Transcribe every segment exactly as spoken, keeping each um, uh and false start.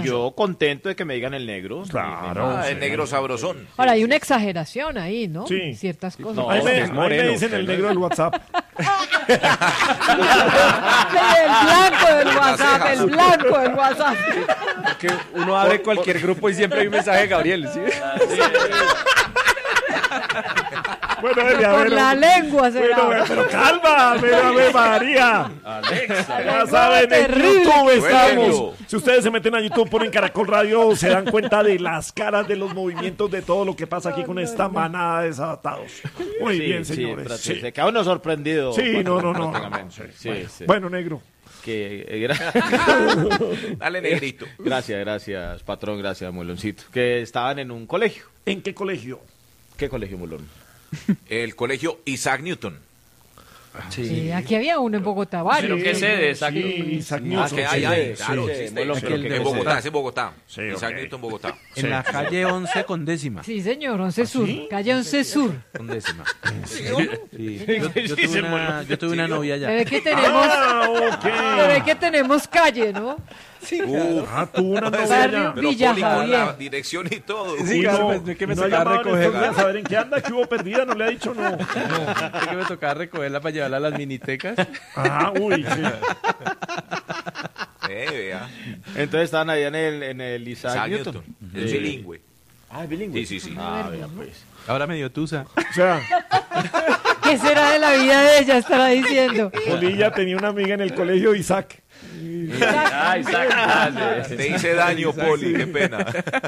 yo contento de que me digan el negro. Claro. Ah, sí. el negro sabrosón. Ahora, hay una exageración ahí, ¿no? Sí. Ciertas cosas. No, Ahí me, es ahí moreno, me dicen el negro del WhatsApp. El blanco del WhatsApp, el blanco del WhatsApp. Que uno abre cualquier grupo y siempre hay un mensaje de Gabriel, ¿sí? Bueno, Elia, Por bueno, la lengua será. bueno, pero calma, pero Ave María. Alexa. Ya saben, en Terrible. YouTube estamos. Bueno. Si ustedes se meten a YouTube, ponen Caracol Radio, se dan cuenta de las caras, de los movimientos, de todo lo que pasa aquí con esta manada de desatados. Muy Sí, bien, sí, señores. pero Sí, se queda uno sorprendido. Sí, no, no, no. prácticamente. Sí, sí. Bueno, negro. Que, eh, gra- Dale, negrito. gracias, gracias, patrón, gracias, Muloncito. Que estaban en un colegio. ¿En qué colegio? ¿Qué colegio, Mulón? El colegio Isaac Newton. Sí, aquí había uno en Bogotá, varios. ¿Pero qué sede? Isaac Sí, Newton? Isaac Ah, Newton. que hay, sí, hay, sí, claro, sí. existe. Molón, pero que el En de Bogotá, Bogotá. es en Bogotá. Sí, Isaac ok. Newton, Bogotá. En la calle once con décima. Sí, señor, once Sur, calle once Sur. Con décima. Sí. Yo, yo tuve una, yo tuve una novia Se allá. ve que tenemos, Ah, se ve ok. que tenemos calle, ¿no? Uf, Ah, tú una novia Barrio ya. pero Villa Poli, con la Javier. dirección y todo. Sí, Uy, claro, no, pues, no es que me no ha tocaba llamado en estos recogerla. días a saber en qué anda, que hubo perdida, no le ha dicho no. Es que me tocaba recogerla para llevarla a las minitecas. Ah, uy, sí. Eh, vea. Entonces estaban allá en el, en el Isaac, Isaac Newton. Newton. Es Sí. bilingüe. Ah, es bilingüe. Sí, sí, sí. Ah, vea, pues. Ahora me dio tusa. O sea, ¿Qué será de la vida de ella? Estará diciendo. Polilla tenía una amiga en el colegio, Isaac. Ah, Isaac. Ah, sí. Te hice daño, Poli, qué pena.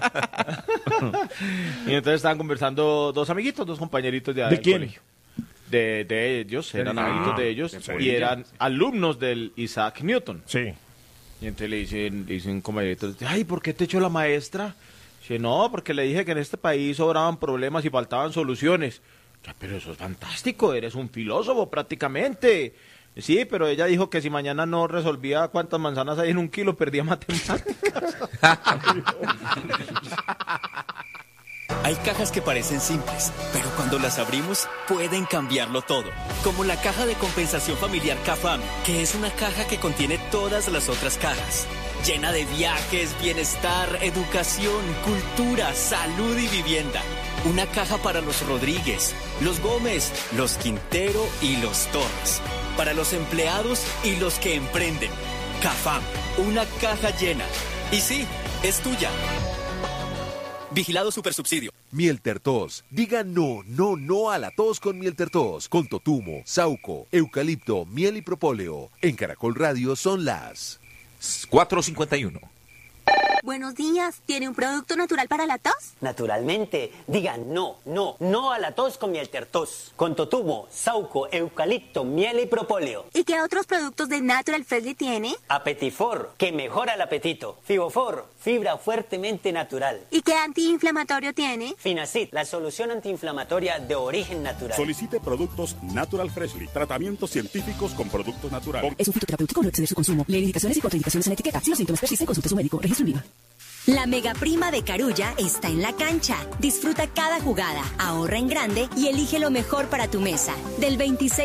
Y entonces estaban conversando dos amiguitos, dos compañeritos de, ¿De del quién? colegio. De, de ellos, eran Ah, amiguitos de ellos de y Polilla. eran alumnos del Isaac Newton. Sí. Y entonces le dicen, le dicen compañeritos, ay, ¿por qué te echó la maestra? Dice, no, porque le dije que en este país sobraban problemas y faltaban soluciones. Ya, pero eso es fantástico, eres un filósofo prácticamente. Sí, pero ella dijo que si mañana no resolvía cuántas manzanas hay en un kilo, perdía matemáticas. Hay cajas que parecen simples, pero cuando las abrimos pueden cambiarlo todo. Como la caja de compensación familiar CAFAM, que es una caja que contiene todas las otras cajas. Llena de viajes, bienestar, educación, cultura, salud y vivienda. Una caja para los Rodríguez, los Gómez, los Quintero y los Torres. Para los empleados y los que emprenden. CAFAM, una caja llena. Y sí, es tuya. Vigilado Supersubsidio. Miel Tertos. Diga no, no, no a la tos con Miel Tertos. Con totumo, sauco, eucalipto, miel y propóleo. En Caracol Radio son las... cuatro cincuenta y uno. Buenos días. ¿Tiene un producto natural para la tos? Naturalmente, diga no, no, no a la tos con Miel Tertos. Con totumo, sauco, eucalipto, miel y propóleo. ¿Y qué otros productos de Natural Freshly tiene? Apetifor, que mejora el apetito. Fibofor, fibra fuertemente natural. ¿Y qué antiinflamatorio tiene? Finacid, la solución antiinflamatoria de origen natural. Solicite productos Natural Freshly. Tratamientos científicos con productos naturales. Es un fitoterapéutico, no exceder su consumo. Lee indicaciones y contraindicaciones en la etiqueta. Si los síntomas persisten, consulte a su médico. Registro en viva. La mega prima de Carulla está en la cancha. Disfruta cada jugada, ahorra en grande y elige lo mejor para tu mesa. Del veintiséis